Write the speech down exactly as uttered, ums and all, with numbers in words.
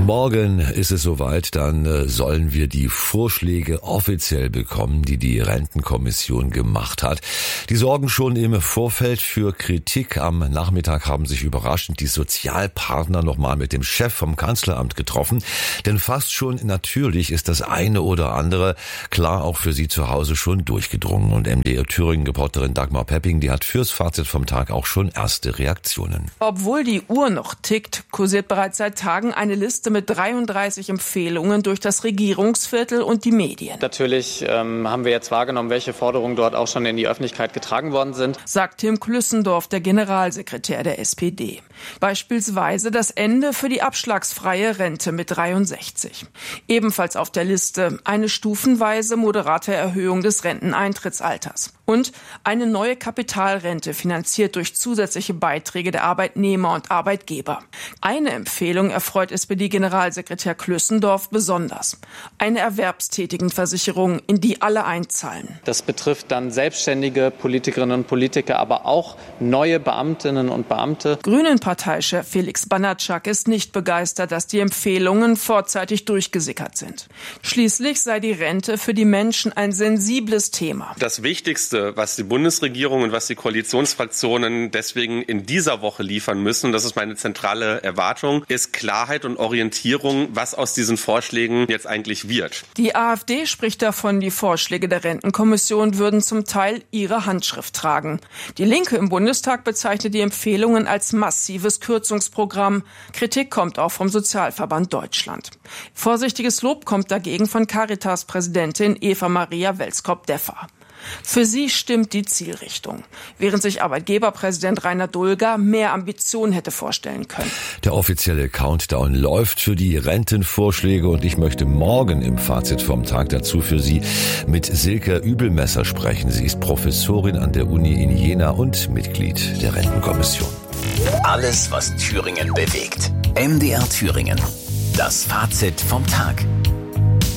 Morgen ist es soweit, dann äh, sollen wir die Vorschläge offiziell bekommen, die die Rentenkommission gemacht hat. Die sorgen schon im Vorfeld für Kritik. Am Nachmittag haben sich überraschend die Sozialpartner nochmal mit dem Chef vom Kanzleramt getroffen. Denn fast schon natürlich ist das eine oder andere klar auch für Sie zu Hause schon durchgedrungen. Und M D R Thüringen-Reporterin Dagmar Pepping, die hat fürs Fazit vom Tag auch schon erste Reaktionen. Obwohl die Uhr noch tickt, kursiert bereits seit Tagen eine Liste mit dreiunddreißig Empfehlungen durch das Regierungsviertel und die Medien. Natürlich ähm, haben wir jetzt wahrgenommen, welche Forderungen dort auch schon in die Öffentlichkeit getragen worden sind, sagt Tim Klüssendorf, der Generalsekretär der S P D. Beispielsweise das Ende für die abschlagsfreie Rente mit dreiundsechzig. Ebenfalls auf der Liste eine stufenweise moderate Erhöhung des Renteneintrittsalters. Und eine neue Kapitalrente, finanziert durch zusätzliche Beiträge der Arbeitnehmer und Arbeitgeber. Eine Empfehlung erfreut S P D-Generalsekretär Klüssendorf besonders. Eine Erwerbstätigenversicherung, in die alle einzahlen. Das betrifft dann selbstständige Politikerinnen und Politiker, aber auch neue Beamtinnen und Beamte. Grünen-Parteichef Felix Banatschak ist nicht begeistert, dass die Empfehlungen vorzeitig durchgesickert sind. Schließlich sei die Rente für die Menschen ein sensibles Thema. Das Wichtigste, was die Bundesregierung und was die Koalitionsfraktionen deswegen in dieser Woche liefern müssen, und das ist meine zentrale Erwartung, ist Klarheit und Orientierung, was aus diesen Vorschlägen jetzt eigentlich wird. Die AfD spricht davon, die Vorschläge der Rentenkommission würden zum Teil ihre Handschrift tragen. Die Linke im Bundestag bezeichnet die Empfehlungen als massives Kürzungsprogramm. Kritik kommt auch vom Sozialverband Deutschland. Vorsichtiges Lob kommt dagegen von Caritas-Präsidentin Eva Maria Welskop-Deffer. Für sie stimmt die Zielrichtung, während sich Arbeitgeberpräsident Rainer Dulger mehr Ambition hätte vorstellen können. Der offizielle Countdown läuft für die Rentenvorschläge und ich möchte morgen im Fazit vom Tag dazu für Sie mit Silke Übelmesser sprechen. Sie ist Professorin an der Uni in Jena und Mitglied der Rentenkommission. Alles, was Thüringen bewegt. M D R Thüringen. Das Fazit vom Tag.